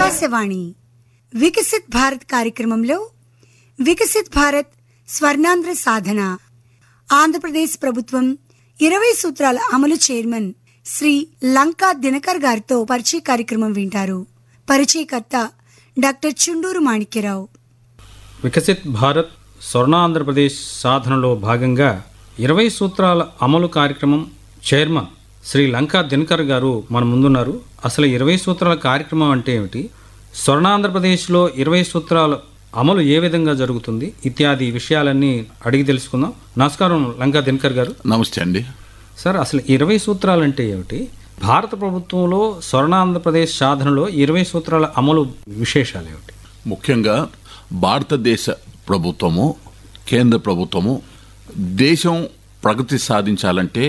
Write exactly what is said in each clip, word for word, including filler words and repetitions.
ఆకాశవాణి వికసిత్ భారత్ కార్యక్రమంలో వికసిత్ భారత్ స్వర్ణాంధ్ర సాధన ఆంధ్రప్రదేశ్ ప్రభుత్వం ఇరవై సూత్రాల అమలు చైర్మన్ శ్రీ లంకా దినకర్ గారితో పరిచయ కార్యక్రమం వింటారు. పరిచయకర్త డాక్టర్ చుండూరు మాణిక్యరావు. వికసిత్ భారత్ స్వర్ణాంధ్రప్రదేశ్ సాధనలో భాగంగా ఇరవై సూత్రాల అమలు కార్యక్రమం చైర్మన్ శ్రీ లంకా దినకర్ గారు మన ముందున్నారు. అసలు ఇరవై సూత్రాల కార్యక్రమం అంటే ఏమిటి, స్వర్ణాంధ్రప్రదేశ్లో ఇరవై సూత్రాల అమలు ఏ విధంగా జరుగుతుంది ఇత్యాది విషయాలన్నీ అడిగి తెలుసుకుందాం. నమస్కారం లంకా దినకర్ గారు. నమస్తే అండి. సార్, అసలు ఇరవై సూత్రాలు అంటే ఏమిటి, భారత ప్రభుత్వంలో స్వర్ణాంధ్రప్రదేశ్ సాధనలో ఇరవై సూత్రాల అమలు విశేషాలు ఏమిటి? ముఖ్యంగా భారతదేశ ప్రభుత్వము, కేంద్ర ప్రభుత్వము దేశం ప్రగతి సాధించాలంటే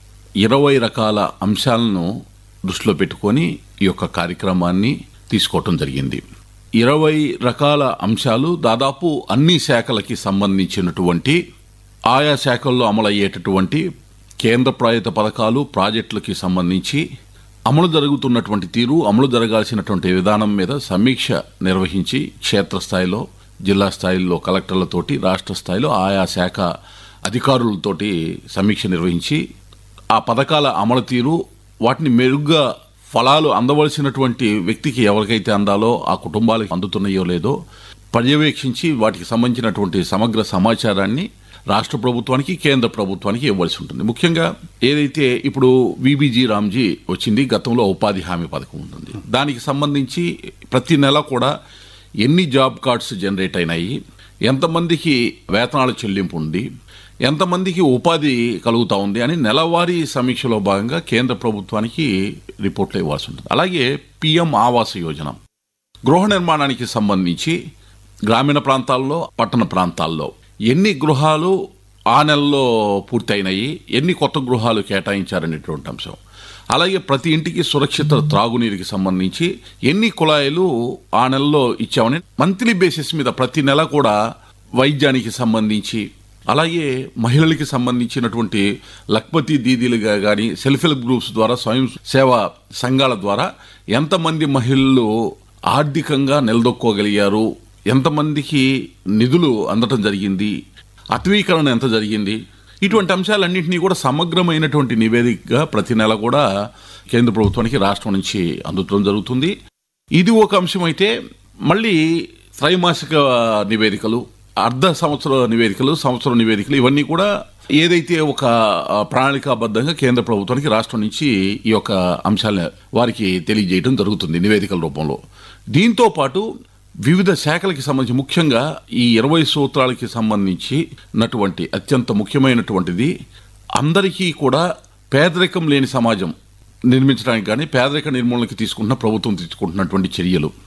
ఇరవై రకాల అంశాలను దృష్టిలో పెట్టుకొని ఈ యొక్క కార్యక్రమాన్ని తీసుకోవటం జరిగింది. ఇరవై రకాల అంశాలు దాదాపు అన్ని శాఖలకి సంబంధించినటువంటి, ఆయా శాఖల్లో అమలయ్యేటటువంటి కేంద్ర ప్రాయుత పథకాలు, ప్రాజెక్టులకి సంబంధించి అమలు జరుగుతున్నటువంటి తీరు, అమలు జరగాల్సినటువంటి విధానం మీద సమీక్ష నిర్వహించి క్షేత్రస్థాయిలో, జిల్లా స్థాయిలో కలెక్టర్లతోటి, రాష్ట్ర స్థాయిలో ఆయా శాఖ అధికారులతోటి సమీక్ష నిర్వహించి ఆ పథకాల అమలు తీరు, వాటిని మెరుగ్గా ఫలాలు అందవలసినటువంటి వ్యక్తికి ఎవరికైతే అందాలో, ఆ కుటుంబాలకు అందుతున్నాయో లేదో పర్యవేక్షించి వాటికి సంబంధించినటువంటి సమగ్ర సమాచారాన్ని రాష్ట్ర ప్రభుత్వానికి, కేంద్ర ప్రభుత్వానికి ఇవ్వాల్సి ఉంటుంది. ముఖ్యంగా ఏదైతే ఇప్పుడు విబిజీ రామ్జీ వచ్చింది, గతంలో ఉపాధి హామీ పథకం ఉంటుంది, దానికి సంబంధించి ప్రతి నెల కూడా ఎన్ని జాబ్ కార్డ్స్ జనరేట్ అయినాయి, ఎంతమందికి వేతనాల చెల్లింపు ఉంది, ఎంతమందికి ఉపాధి కలుగుతూ ఉంది అని నెలవారీ సమీక్షలో భాగంగా కేంద్ర ప్రభుత్వానికి రిపోర్ట్లు ఇవ్వాల్సి ఉంటుంది. అలాగే పిఎం ఆవాస యోజన, గృహ నిర్మాణానికి సంబంధించి గ్రామీణ ప్రాంతాల్లో, పట్టణ ప్రాంతాల్లో ఎన్ని గృహాలు ఆ నెలలో పూర్తయినాయి, ఎన్ని కొత్త గృహాలు కేటాయించారనేటువంటి అంశం. అలాగే ప్రతి ఇంటికి సురక్షిత త్రాగునీరుకి సంబంధించి ఎన్ని కుళాయిలు ఆ నెలలో ఇచ్చామని మంత్లీ బేసిస్ మీద ప్రతి నెల కూడా వైద్యానికి సంబంధించి, అలాగే మహిళలకి సంబంధించినటువంటి లక్పతి దీదీలుగా కానీ, సెల్ఫ్ హెల్ప్ గ్రూప్స్ ద్వారా, స్వయం సేవా సంఘాల ద్వారా ఎంతమంది మహిళలు ఆర్థికంగా నిలదొక్కోగలిగారు, ఎంతమందికి నిధులు అందటం జరిగింది, అటవీకరణ ఎంత జరిగింది, ఇటువంటి అంశాలన్నింటినీ కూడా సమగ్రమైనటువంటి నివేదికగా ప్రతి నెల కూడా కేంద్ర ప్రభుత్వానికి రాష్ట్రం నుంచి అందుతడం జరుగుతుంది. ఇది ఒక అంశం అయితే, మళ్ళీ త్రైమాసిక నివేదికలు, అర్ధ సంవత్సర నివేదికలు, సంవత్సర నివేదికలు, ఇవన్నీ కూడా ఏదైతే ఒక ప్రణాళికాబద్ధంగా కేంద్ర ప్రభుత్వానికి రాష్ట్రం నుంచి ఈ యొక్క అంశాలను వారికి తెలియజేయడం జరుగుతుంది నివేదికల రూపంలో. దీంతో పాటు వివిధ శాఖలకి సంబంధించి, ముఖ్యంగా ఈ ఇరవై సూత్రాలకి సంబంధించినటువంటి అత్యంత ముఖ్యమైనటువంటిది, అందరికీ కూడా పేదరికం లేని సమాజం నిర్మించడానికి కానీ, పేదరిక నిర్మూలనకి తీసుకుంటున్న ప్రభుత్వం తీసుకుంటున్నటువంటి చర్యలు.